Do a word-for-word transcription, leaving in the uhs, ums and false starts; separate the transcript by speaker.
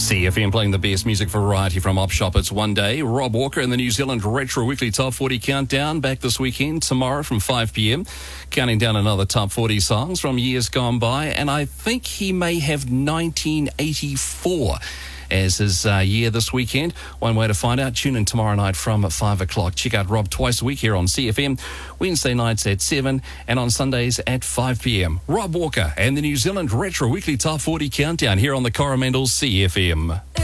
Speaker 1: C F M playing the best music variety from Op Shop. It's one day. Rob Walker in the New Zealand Retro Weekly Top forty Countdown. Back this weekend, tomorrow from five p.m. Counting down another Top forty songs from years gone by. And I think he may have nineteen eighty-four as his uh, year this weekend. One way to find out, tune in tomorrow night from five o'clock. Check out Rob twice a week here on C F M, Wednesday nights at seven and on Sundays at five p.m. Rob Walker and the New Zealand Retro Weekly Top forty Countdown here on the Coromandel C F M.